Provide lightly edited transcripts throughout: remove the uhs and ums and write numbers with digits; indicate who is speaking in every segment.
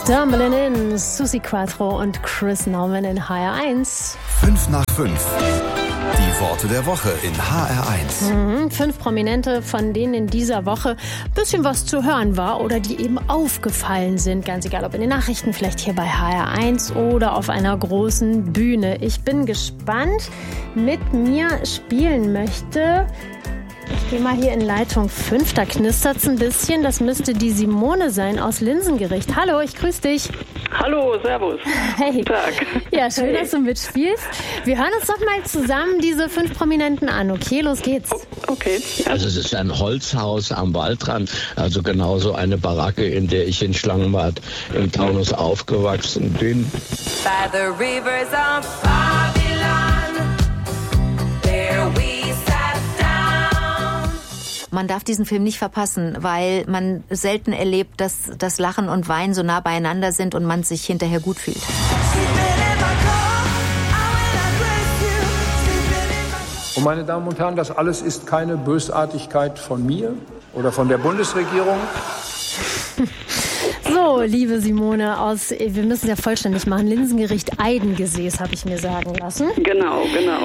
Speaker 1: Stumbling in, Susi Quattro und Chris Naumann in HR1.
Speaker 2: 5 nach 5. Die Worte der Woche in HR1.
Speaker 1: 5 Prominente, von denen in dieser Woche ein bisschen was zu hören war oder die eben aufgefallen sind. Ganz egal, ob in den Nachrichten, vielleicht hier bei HR1 oder auf einer großen Bühne. Ich bin gespannt, mit mir spielen möchte. Ich gehe mal hier in Leitung 5, da knistert es ein bisschen. Das müsste die Simone sein aus Linsengericht. Hallo, ich grüße dich.
Speaker 3: Hallo, servus.
Speaker 1: Hey.
Speaker 3: Guten Tag.
Speaker 1: Ja, schön, dass du mitspielst. Wir hören uns doch mal zusammen diese 5 Prominenten an. Okay, los geht's.
Speaker 3: Okay. Ja.
Speaker 4: Also es ist ein Holzhaus am Waldrand, also genauso eine Baracke, in der ich in Schlangenbad im Taunus aufgewachsen bin.
Speaker 5: By the rivers of Babylon, there we sat down.
Speaker 6: Man darf diesen Film nicht verpassen, weil man selten erlebt, dass das Lachen und Weinen so nah beieinander sind und man sich hinterher gut fühlt.
Speaker 7: Und meine Damen und Herren, das alles ist keine Bösartigkeit von mir oder von der Bundesregierung.
Speaker 1: So, liebe Simone wir müssen es ja vollständig machen, Linsengericht Eidengesäß, habe ich mir sagen lassen.
Speaker 3: Genau.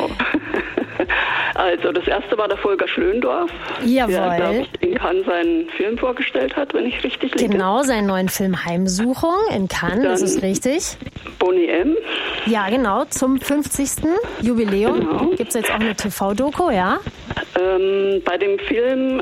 Speaker 3: Also das erste war der Volker Schlöndorff,
Speaker 1: Jawohl.
Speaker 3: der, glaube ich, in Cannes seinen Film vorgestellt hat, wenn ich richtig liege.
Speaker 1: Genau, seinen neuen Film Heimsuchung in Cannes, das ist richtig.
Speaker 3: Boney M.
Speaker 1: Ja, genau, zum 50. Jubiläum
Speaker 3: Genau.
Speaker 1: gibt es jetzt auch eine TV-Doku, ja?
Speaker 3: Bei dem Film,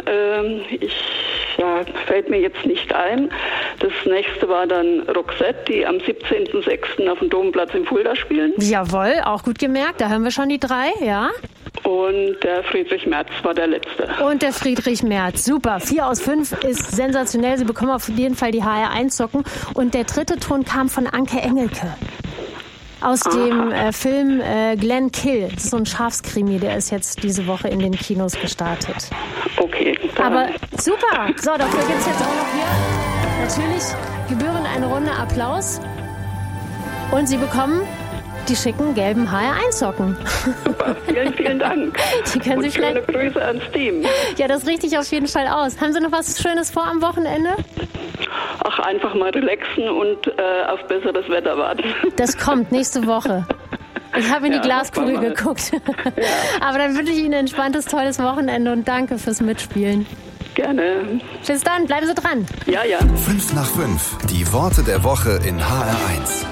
Speaker 3: fällt mir jetzt nicht ein. Das nächste war dann Roxette, die am 17.06. auf dem Domplatz in Fulda spielen.
Speaker 1: Jawohl, auch gut gemerkt, da hören wir schon die 3, ja?
Speaker 3: Und der Friedrich Merz war der letzte.
Speaker 1: Und der Friedrich Merz, super. 4 aus 5 ist sensationell, Sie bekommen auf jeden Fall die HR1-Socken. Und der 3. Ton kam von Anke Engelke. Aus dem Film Glenn Kill. Das ist so ein Schafskrimi, der ist jetzt diese Woche in den Kinos gestartet.
Speaker 3: Okay.
Speaker 1: Aber super. So, dafür gibt es jetzt auch noch hier natürlich gebührend eine Runde Applaus. Und Sie bekommen die schicken gelben HR1-Socken.
Speaker 3: Super, vielen Dank.
Speaker 1: Die können
Speaker 3: und
Speaker 1: Sie
Speaker 3: schöne
Speaker 1: vielleicht...
Speaker 3: Grüße ans Team.
Speaker 1: Ja, das richte ich auf jeden Fall aus. Haben Sie noch was Schönes vor am Wochenende?
Speaker 3: Ach, einfach mal relaxen und auf besseres Wetter warten.
Speaker 1: Das kommt nächste Woche. Ich habe in die Glaskugel geguckt. Ja. Aber dann wünsche ich Ihnen ein entspanntes, tolles Wochenende und danke fürs Mitspielen.
Speaker 3: Gerne.
Speaker 1: Bis dann, bleiben Sie dran.
Speaker 3: Ja.
Speaker 2: 5 nach 5. Die Worte der Woche in HR1.